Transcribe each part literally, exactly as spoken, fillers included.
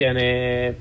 tiene,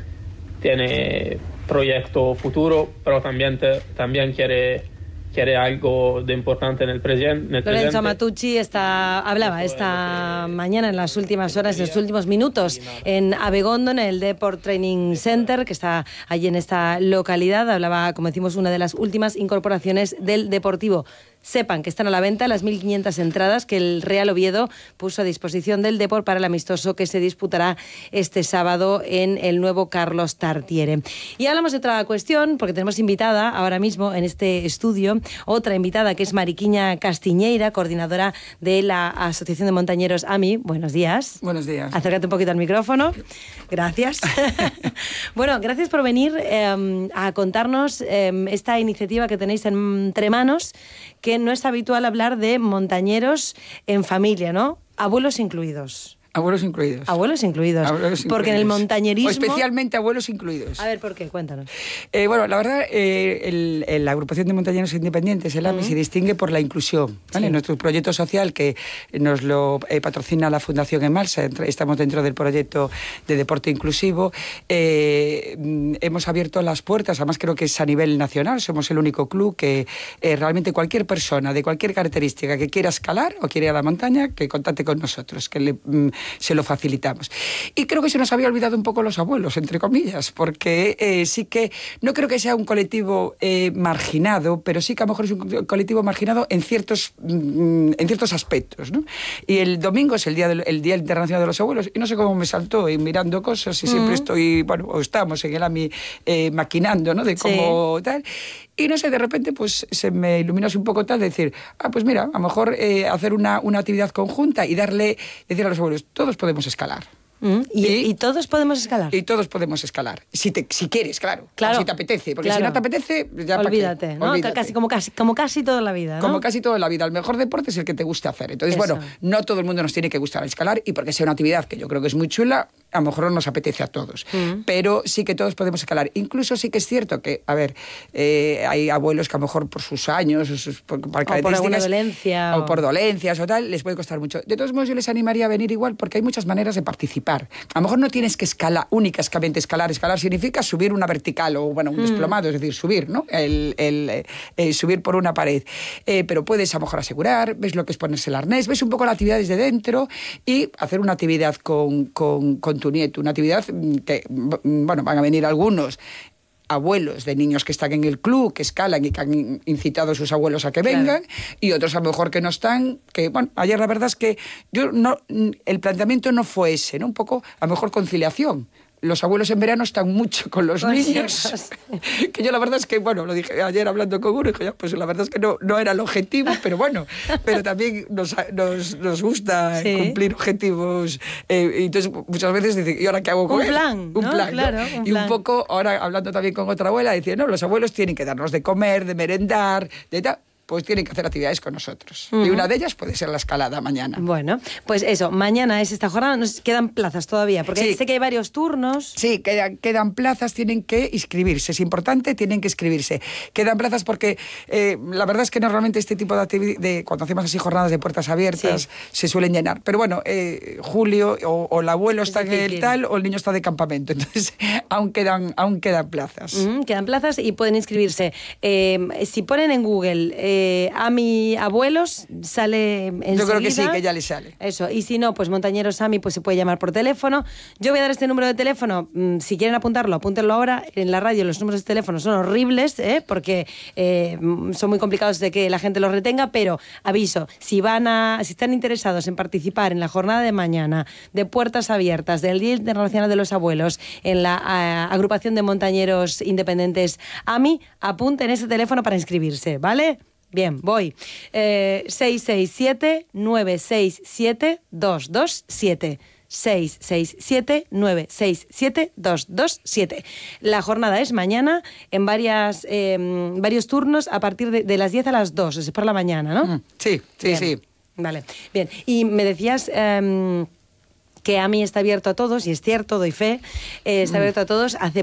tiene proyecto futuro, pero también, te, también quiere, quiere algo de importante en el, presien, en el Lorenzo presente. Lorenzo Matucci está, hablaba esta mañana, en las últimas horas, en los últimos minutos, en Abegondo, en el Deport Training Center, que está allí en esta localidad. Hablaba, como decimos, una de las últimas incorporaciones del Deportivo. Sepan que están a la venta las mil quinientas entradas que el Real Oviedo puso a disposición del Depor para el amistoso que se disputará este sábado en el nuevo Carlos Tartiere. Y hablamos de otra cuestión, porque tenemos invitada ahora mismo en este estudio, otra invitada que es Mariquiña Castiñeira, coordinadora de la Asociación de Montañeros A M I. Buenos días. Buenos días. Acércate un poquito al micrófono. Gracias. Bueno, gracias por venir eh, a contarnos eh, esta iniciativa que tenéis entre manos, que no es habitual hablar de montañeros en familia, ¿no? Abuelos incluidos. Abuelos incluidos. Abuelos incluidos. Abuelos Porque incluidos. en el montañerismo... O especialmente abuelos incluidos. A ver, ¿por qué? Cuéntanos. Eh, bueno, la verdad, eh, el, el, la agrupación de montañeros independientes, el A M I, uh-huh. se distingue por la inclusión. ¿Vale? Sí. Nuestro proyecto social, que nos lo eh, patrocina la Fundación Emalsa, estamos dentro del proyecto de deporte inclusivo, eh, hemos abierto las puertas, además creo que es a nivel nacional, somos el único club que eh, realmente cualquier persona de cualquier característica que quiera escalar o quiera ir a la montaña, que contacte con nosotros, que le... Mm, se lo facilitamos. Y creo que se nos había olvidado un poco los abuelos, entre comillas, porque eh, sí que, no creo que sea un colectivo eh, marginado, pero sí que a lo mejor es un colectivo marginado en ciertos, mm, en ciertos aspectos, ¿no? Y el domingo es el día, del, el día Internacional de los Abuelos, y no sé cómo me saltó y mirando cosas, y siempre mm. estoy, bueno, o estamos en el A M I eh, maquinando, ¿no? De cómo sí. tal... Y no sé, de repente pues se me iluminó así un poco tal de decir, ah, pues mira, a lo mejor eh, hacer una, una actividad conjunta y darle, decir a los abuelos, todos podemos escalar. Mm, y, y, y todos podemos escalar. Y todos podemos escalar. Si, te, si quieres, claro. claro. Si te apetece. Porque claro. si no te apetece, ya olvídate, ¿no? Olvídate. Casi, como, casi, como casi toda la vida, ¿no? Como casi toda la vida. El mejor deporte es el que te guste hacer. Entonces, Eso. bueno, no todo el mundo nos tiene que gustar escalar, y porque sea una actividad que yo creo que es muy chula, a lo mejor no nos apetece a todos. Mm. Pero sí que todos podemos escalar. Incluso sí que es cierto que, a ver, eh, hay abuelos que a lo mejor por sus años, o, sus, por, por, o por alguna dolencia. O, o por dolencias o tal, les puede costar mucho. De todos modos, yo les animaría a venir igual, porque hay muchas maneras de participar. A lo mejor no tienes que escalar, únicamente escalar. Escalar significa subir una vertical o, bueno, un mm. desplomado, es decir, subir, ¿no? El, el, eh, subir por una pared. Eh, pero puedes a lo mejor asegurar, ves lo que es ponerse el arnés, ves un poco la actividad desde dentro y hacer una actividad con, con, con tu nieto, una actividad que, bueno, van a venir algunos abuelos de niños que están en el club, que escalan y que han incitado a sus abuelos a que vengan, claro. y otros a lo mejor que no están, que bueno, ayer la verdad es que yo no, el planteamiento no fue ese, ¿no? Un poco, a lo mejor conciliación. Los abuelos en verano están mucho con los pues niños, sí. que yo la verdad es que, bueno, lo dije ayer hablando con uno, y dije, pues la verdad es que no, no era el objetivo, pero bueno, pero también nos, nos, nos gusta sí. cumplir objetivos, eh, y entonces muchas veces dicen, ¿y ahora qué hago con un él? Plan, un ¿no? plan, claro, ¿no? un Y plan. un poco, ahora hablando también con otra abuela, decía, no, los abuelos tienen que darnos de comer, de merendar, de tal... pues tienen que hacer actividades con nosotros. Uh-huh. Y una de ellas puede ser la escalada mañana. Bueno, pues eso, mañana es esta jornada, nos quedan plazas todavía, porque sí. sé que hay varios turnos. Sí, quedan, quedan plazas, tienen que inscribirse, es importante, tienen que inscribirse. Quedan plazas porque eh, la verdad es que normalmente este tipo de actividades, de, cuando hacemos así jornadas de puertas abiertas, sí. se suelen llenar. Pero bueno, eh, Julio o, o el abuelo es está en el tal o el niño está de campamento, entonces aún quedan, aún quedan plazas. Uh-huh, quedan plazas y pueden inscribirse. Eh, si ponen en Google... Eh, Eh, a mi abuelos sale enseguida. Yo creo que sí, que ya le sale. Eso, y si no, pues Montañeros A M I pues se puede llamar por teléfono. Yo voy a dar este número de teléfono, si quieren apuntarlo, apúntenlo ahora. En la radio los números de teléfono son horribles, ¿eh? porque eh, son muy complicados de que la gente los retenga, pero aviso, si van a, si están interesados en participar en la jornada de mañana de puertas abiertas del Día Internacional de los Abuelos en la a, agrupación de montañeros independientes A M I, apunten ese teléfono para inscribirse, ¿vale? Bien, voy. Eh, seis seis siete, nueve seis siete, dos dos siete. seis seis siete, nueve seis siete, dos dos siete. La jornada es mañana en varias, eh, varios turnos a partir de, de las diez a las dos, es por la mañana, ¿no? Sí, sí, bien. sí. Vale, bien. Y me decías... Eh, que A M I está abierto a todos, y es cierto, doy fe, eh, está abierto a todos. Hace poco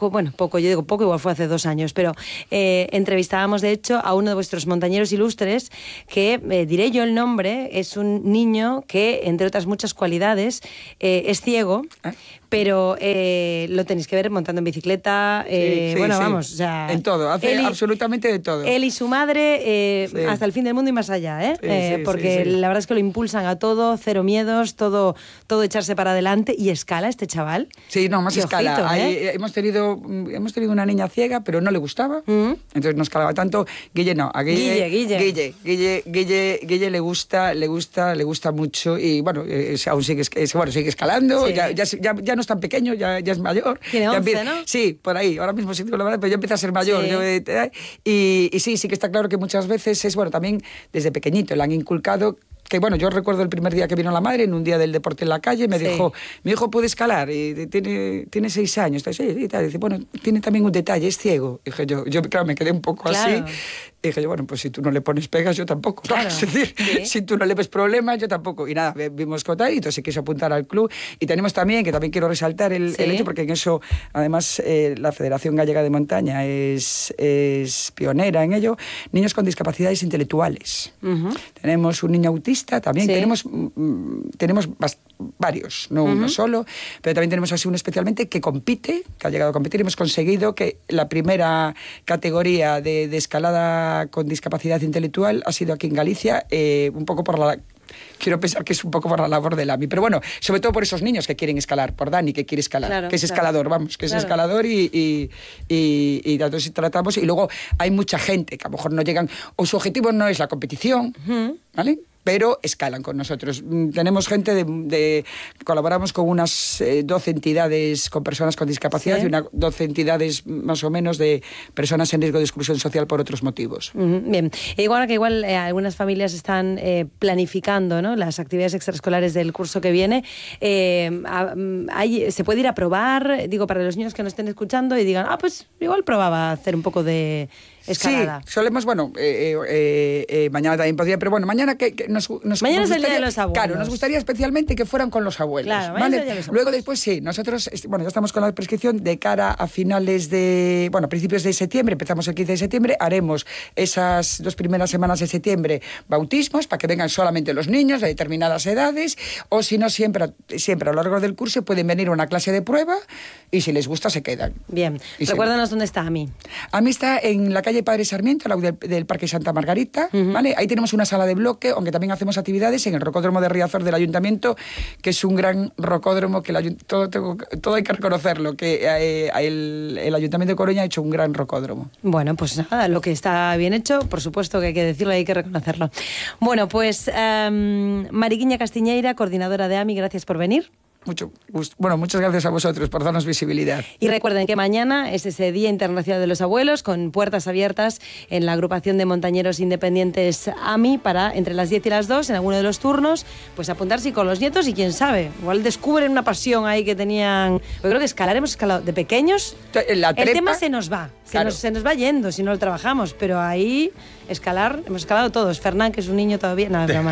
poco, bueno, poco, yo digo poco, igual fue hace dos años, pero eh, entrevistábamos de hecho a uno de vuestros montañeros ilustres que, eh, diré yo el nombre, es un niño que, entre otras muchas cualidades, eh, es ciego, ¿Eh? pero eh, lo tenéis que ver montando en bicicleta, eh, sí, sí, bueno, sí. vamos, o sea... En todo, hace y, absolutamente de todo. Él y su madre, eh, sí. hasta el fin del mundo y más allá, ¿eh? Sí, eh sí, porque sí, sí. la verdad es que lo impulsan a todo, cero miedos, todo, todo echarse para adelante, y escala este chaval. Sí, no, más y escala. Ojito, ¿eh? Ahí, hemos, tenido, hemos tenido una niña ciega, pero no le gustaba, mm. entonces no escalaba tanto. Guille no, a Guille, Guille, Guille. Guille, Guille, Guille, Guille le gusta, le gusta, le gusta mucho, y bueno, eh, aún sigue, es, bueno, sigue escalando, sí. ya, ya, ya, ya no es tan pequeño, ya ya es mayor. Tiene once, empieza, ¿no? Sí, por ahí. Ahora mismo sí digo la verdad, pero ya empieza a ser mayor. Sí. Yo, eh, y, y sí, sí que está claro que muchas veces es, bueno, también desde pequeñito le han inculcado que, bueno, yo recuerdo el primer día que vino la madre, en un día del deporte en la calle, me sí. dijo, mi hijo puede escalar, y tiene, tiene seis años, sí, y tal. Dice, bueno, tiene también un detalle, es ciego. Dije yo, yo claro, me quedé un poco claro. así. Y dije yo, bueno, pues si tú no le pones pegas, yo tampoco. Claro, es decir, sí. si tú no le ves problemas, yo tampoco. Y nada, vimos con tal, y entonces se quiso apuntar al club. Y tenemos también, que también quiero resaltar el, sí. el hecho, porque en eso, además, eh, la Federación Gallega de Montaña es, es pionera en ello, niños con discapacidades intelectuales. Uh-huh. Tenemos un niño autista, también sí. tenemos, mm, tenemos bast- varios, no uh-huh. uno solo, pero también tenemos así uno especialmente que compite, que ha llegado a competir. Hemos conseguido que la primera categoría de, de escalada con discapacidad intelectual ha sido aquí en Galicia, eh, un poco por la... Quiero pensar que es un poco por la labor del A M I, pero bueno, sobre todo por esos niños que quieren escalar, por Dani que quiere escalar, claro, que es claro. escalador, vamos, que es claro. escalador y, y, y, y entonces tratamos, y luego hay mucha gente que a lo mejor no llegan, o su objetivo no es la competición, uh-huh. ¿vale?, pero escalan con nosotros. Tenemos gente de... de colaboramos con unas eh, doce entidades con personas con discapacidad sí. y unas doce entidades más o menos de personas en riesgo de exclusión social por otros motivos. Uh-huh. Bien. Igual que igual eh, algunas familias están eh, planificando, ¿no?, las actividades extraescolares del curso que viene. Eh, hay, se puede ir a probar, digo, para los niños que nos estén escuchando y digan, ah, pues igual probaba hacer un poco de... escalada. Sí, solemos, bueno, eh, eh, eh, mañana también podría, pero bueno, mañana que, que nos, nos Mañana nos es el gustaría, día de los abuelos. Claro, nos gustaría especialmente que fueran con los abuelos. Claro, ¿vale? es el día de los abuelos. Luego después sí, nosotros, bueno, ya estamos con la prescripción de cara a finales de, bueno, principios de septiembre, empezamos el quince de septiembre, haremos esas dos primeras semanas de septiembre bautismos para que vengan solamente los niños de determinadas edades, o si no, siempre, siempre a lo largo del curso pueden venir a una clase de prueba y si les gusta se quedan. Bien, y recuérdanos dónde está A M I. A M I está en la calle Padre Sarmiento, Del, del Parque Santa Margarita, uh-huh. ¿vale? Ahí tenemos una sala de bloque, aunque también hacemos actividades en el rocódromo de Riazor del Ayuntamiento, que es un gran rocódromo, que el, todo, todo, todo hay que reconocerlo, que eh, el, el Ayuntamiento de Coruña ha hecho un gran rocódromo. Bueno, pues nada, lo que está bien hecho, por supuesto que hay que decirlo y hay que reconocerlo. Bueno, pues um, Mariquiña Castiñeira, coordinadora de A M I, gracias por venir. Mucho gusto. Bueno, muchas gracias a vosotros por darnos visibilidad. Y recuerden que mañana es ese Día Internacional de los Abuelos, con puertas abiertas en la agrupación de montañeros independientes A M I para entre las diez y las dos, en alguno de los turnos, pues apuntarse con los nietos y quién sabe, igual descubren una pasión ahí que tenían. Yo creo que escalar hemos escalado de pequeños. La trepa, el tema se nos va, se, claro. nos, se nos va yendo si no lo trabajamos, pero ahí escalar, hemos escalado todos. Fernán, que es un niño todavía, no, broma.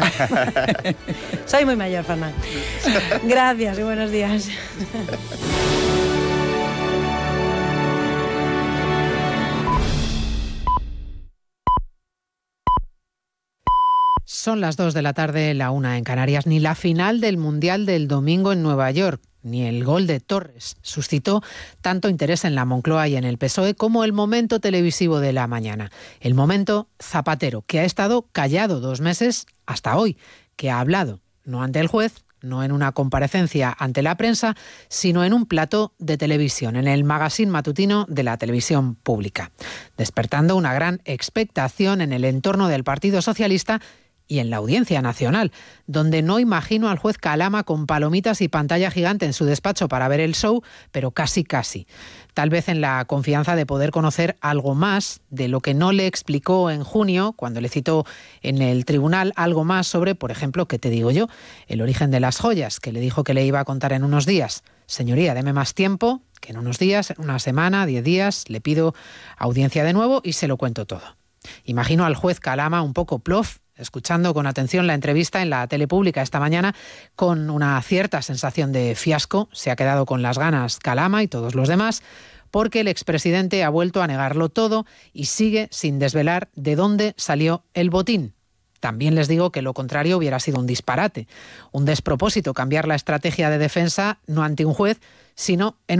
Soy muy mayor, Fernán. Gracias y buenos días. Son las dos de la tarde, la una en Canarias. Ni la final del Mundial del domingo en Nueva York, ni el gol de Torres suscitó tanto interés en la Moncloa y en el P S O E como el momento televisivo de la mañana. El momento Zapatero, que ha estado callado dos meses hasta hoy, que ha hablado, no ante el juez, no en una comparecencia ante la prensa, sino en un plató de televisión, en el magazine matutino de la televisión pública, despertando una gran expectación en el entorno del Partido Socialista y en la Audiencia Nacional, donde no imagino al juez Calama con palomitas y pantalla gigante en su despacho para ver el show, pero casi casi. Tal vez en la confianza de poder conocer algo más de lo que no le explicó en junio, cuando le citó en el tribunal algo más sobre, por ejemplo, ¿qué te digo yo?, el origen de las joyas, que le dijo que le iba a contar en unos días. Señoría, deme más tiempo, que en unos días, en una semana, diez días, le pido audiencia de nuevo y se lo cuento todo. Imagino al juez Calama un poco plof, escuchando con atención la entrevista en la tele pública esta mañana, con una cierta sensación de fiasco. Se ha quedado con las ganas Calama y todos los demás, porque el expresidente ha vuelto a negarlo todo y sigue sin desvelar de dónde salió el botín. También les digo que lo contrario hubiera sido un disparate, un despropósito cambiar la estrategia de defensa no ante un juez, sino en